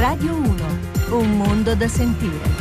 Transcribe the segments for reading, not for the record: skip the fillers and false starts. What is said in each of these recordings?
Radio 1, un mondo da sentire.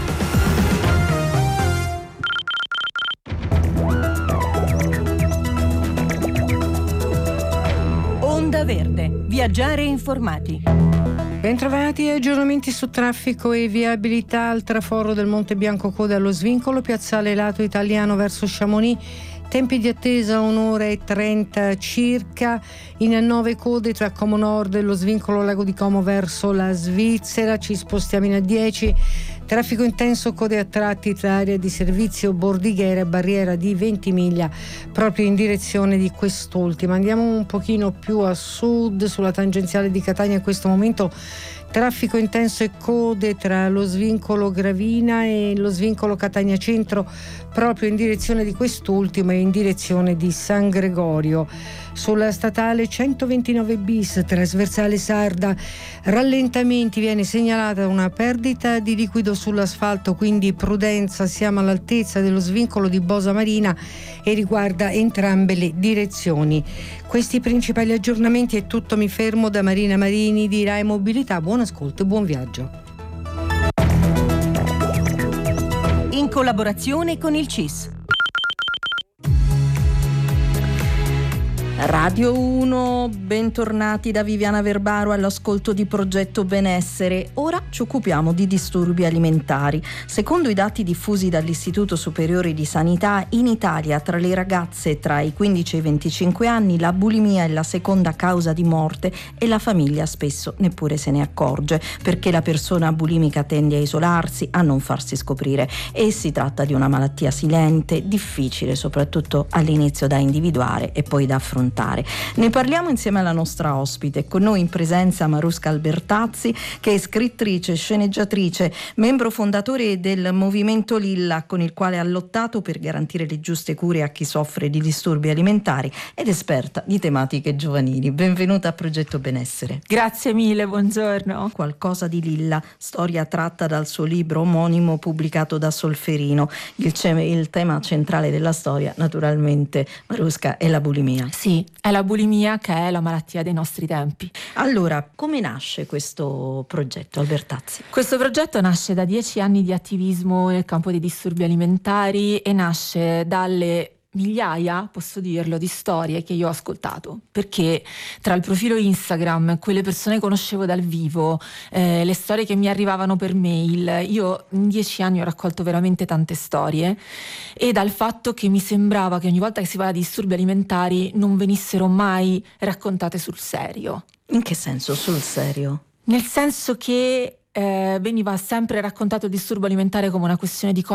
Onda Verde, viaggiare informati. Bentrovati, aggiornamenti su traffico e viabilità al traforo del Monte Bianco coda allo svincolo, piazzale lato italiano verso Chamonix. Tempi di attesa 1:30 circa, in 9 code tra Como Nord e lo svincolo Lago di Como verso la Svizzera, ci spostiamo in A10, traffico intenso, code a tratti tra area di servizio Bordighera e barriera di Ventimiglia proprio in direzione di quest'ultima. Andiamo un pochino più a sud sulla tangenziale di Catania, in questo momento traffico intenso e code tra lo svincolo Gravina e lo svincolo Catania Centro proprio in direzione di quest'ultimo e in direzione di San Gregorio. Sulla statale 129 bis trasversale sarda, rallentamenti, viene segnalata una perdita di liquido sull'asfalto, quindi prudenza, siamo all'altezza dello svincolo di Bosa Marina e riguarda entrambe le direzioni. Questi principali aggiornamenti, è tutto, mi fermo da Marina Marini di Rai Mobilità. Buon ascolto e buon viaggio. In collaborazione con il CIS. Radio 1, bentornati da Viviana Verbaro all'ascolto di Progetto Benessere. Ora ci occupiamo di disturbi alimentari. Secondo i dati diffusi dall'Istituto Superiore di Sanità, in Italia tra le ragazze tra i 15 e i 25 anni la bulimia è la seconda causa di morte e la famiglia spesso neppure se ne accorge, perché la persona bulimica tende a isolarsi, a non farsi scoprire, e si tratta di una malattia silente, difficile soprattutto all'inizio da individuare e poi da affrontare. Ne parliamo insieme alla nostra ospite. Con noi in presenza Mariuska Albertazzi, che è scrittrice, sceneggiatrice, membro fondatore del Movimento Lilla, con il quale ha lottato per garantire le giuste cure a chi soffre di disturbi alimentari, ed esperta di tematiche giovanili. Benvenuta a Progetto Benessere. Grazie mille, buongiorno. Qualcosa di Lilla, storia tratta dal suo libro omonimo pubblicato da Solferino. Il tema centrale della storia, naturalmente, Mariuska, è la bulimia. Sì, è la bulimia che è la malattia dei nostri tempi. Allora, come nasce questo progetto, Albertazzi? Questo progetto nasce da 10 anni di attivismo nel campo dei disturbi alimentari e nasce dalle migliaia, posso dirlo, di storie che io ho ascoltato, perché tra il profilo Instagram, quelle persone che conoscevo dal vivo, le storie che mi arrivavano per mail, io in 10 anni ho raccolto veramente tante storie, e dal fatto che mi sembrava che ogni volta che si parla di disturbi alimentari non venissero mai raccontate sul serio. In che senso sul serio? Nel senso che veniva sempre raccontato il disturbo alimentare come una questione di